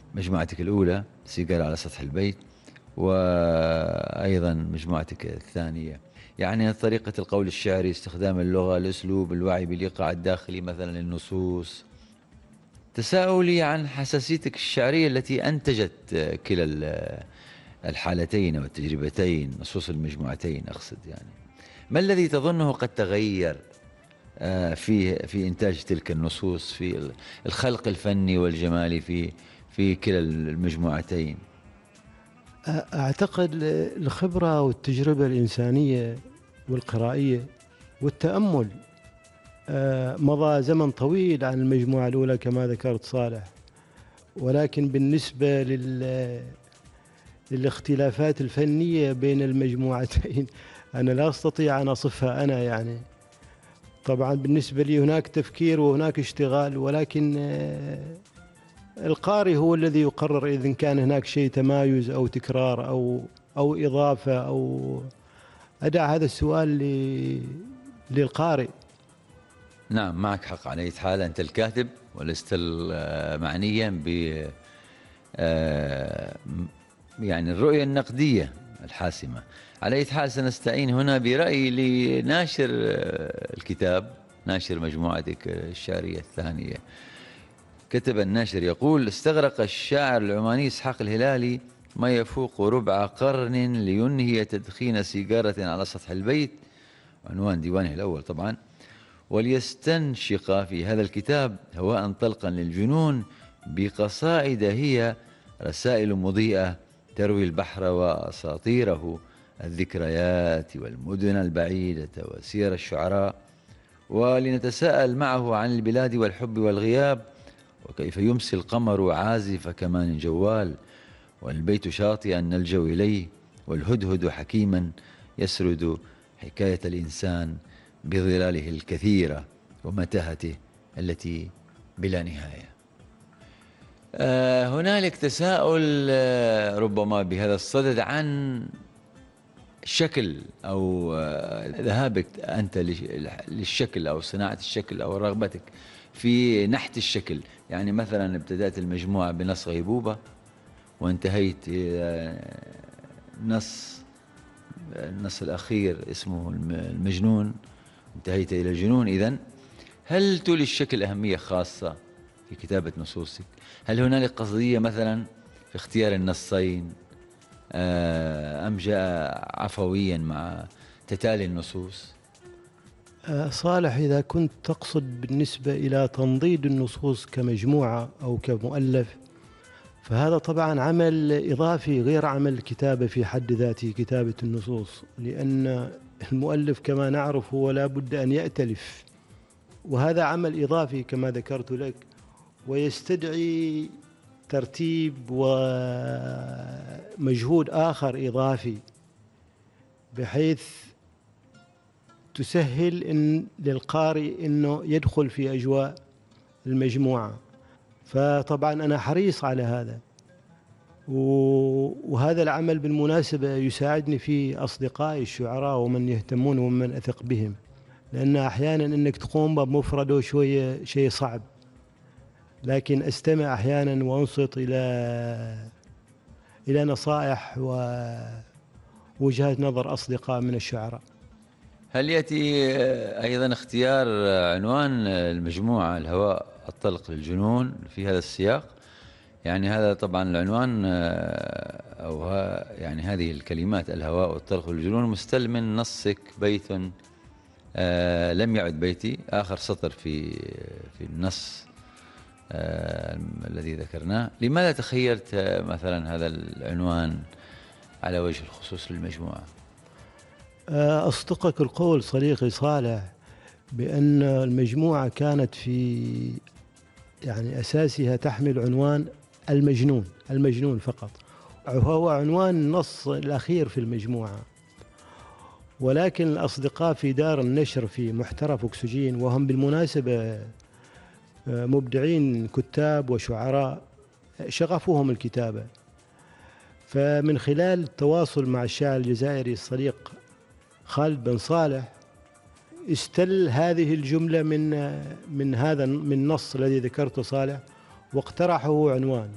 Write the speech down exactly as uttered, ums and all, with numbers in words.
مجموعتك الأولى سيجارة على سطح البيت، وأيضا مجموعتك الثانية يعني طريقة القول الشعري، استخدام اللغة، الأسلوب، الوعي بالإيقاع الداخلي مثلا النصوص. تساؤلي عن حساسيتك الشعرية التي أنتجت كلا الحالتين والتجربتين، نصوص المجموعتين أقصد. يعني ما الذي تظنه قد تغير آه، في في إنتاج تلك النصوص، في الخلق الفني والجمالي في في كلا المجموعتين؟ أعتقد الخبرة والتجربة الإنسانية والقرائية والتأمل. آه، مضى زمن طويل عن المجموعة الأولى كما ذكرت صالح، ولكن بالنسبة لل للاختلافات الفنية بين المجموعتين أنا لا أستطيع أن أصفها أنا. يعني طبعا بالنسبة لي هناك تفكير وهناك اشتغال، ولكن آه، القارئ هو الذي يقرر إذا كان هناك شيء تمايز أو تكرار أو أو إضافة أو أدع هذا السؤال للقارئ. نعم معك حق. على أي حال أنت الكاتب ولست معنيا ب آه، يعني الرؤية النقدية الحاسمة. على أي حال سنستعين هنا برأي لناشر الكتاب، ناشر مجموعتك الشعرية الثانية. كتب الناشر يقول: استغرق الشاعر العماني إسحاق الهلالي ما يفوق ربع قرن لينهي تدخين سيجارة على سطح البيت، عنوان ديوانه الأول طبعا، وليستنشق في هذا الكتاب هواء طلقا للجنون بقصائد هي رسائل مضيئة تروي البحر وأساطيره، الذكريات والمدن البعيدة وسير الشعراء، ولنتساءل معه عن البلاد والحب والغياب، وكيف يمسي القمر عازف كمان جوال، والبيت شاطئا نلجأ إليه، والهدهد حكيما يسرد حكاية الإنسان بظلاله الكثيرة ومتاهته التي بلا نهاية. آه هنالك تساؤل آه ربما بهذا الصدد عن شكل أو آه ذهابك أنت للشكل أو صناعة الشكل أو رغبتك في نحت الشكل. يعني مثلا ابتدأت المجموعة بنص غيبوبة وانتهيت إلى نص النص الأخير اسمه المجنون، انتهيت إلى الجنون. إذن هل تولي الشكل أهمية خاصة في كتابة نصوصك؟ هل هنالك قصدية مثلا في اختيار النصين أم جاء عفويا مع تتالي النصوص؟ صالح، إذا كنت تقصد بالنسبة إلى تنضيد النصوص كمجموعة أو كمؤلف، فهذا طبعا عمل إضافي غير عمل الكتابة في حد ذاته، كتابة النصوص، لأن المؤلف كما نعرف هو لا بد أن يأتلف، وهذا عمل إضافي كما ذكرت لك، ويستدعي ترتيب ومجهود آخر إضافي بحيث تسهل إن للقارئ أنه يدخل في أجواء المجموعة. فطبعا أنا حريص على هذا، وهذا العمل بالمناسبة يساعدني في أصدقائي الشعراء ومن يهتمون ومن أثق بهم، لأن أحيانا أنك تقوم بمفرده شوية شيء صعب، لكن أستمع أحيانا وأنصت إلى إلى نصائح ووجهات نظر أصدقاء من الشعراء. هل يأتي أيضا اختيار عنوان المجموعة الهواء الطلق للجنون في هذا السياق؟ يعني هذا طبعا العنوان أو يعني هذه الكلمات الهواء والطلق للجنون مستلم من نصك بيت لم يعد بيتي، آخر سطر في في النص الذي ذكرناه. لماذا تخيرت مثلا هذا العنوان على وجه الخصوص للمجموعة؟ أصدقك القول صديقي صالح بأن المجموعة كانت في يعني أساسها تحمل عنوان المجنون، المجنون فقط، وهو عنوان النص الأخير في المجموعة. ولكن الأصدقاء في دار النشر في محترف أكسجين، وهم بالمناسبة مبدعين كتاب وشعراء شغفهم الكتابة، فمن خلال التواصل مع الشاعر الجزائري الصديق خالد بن صالح استل هذه الجملة من من هذا من النص الذي ذكرته صالح، واقترحه عنوان،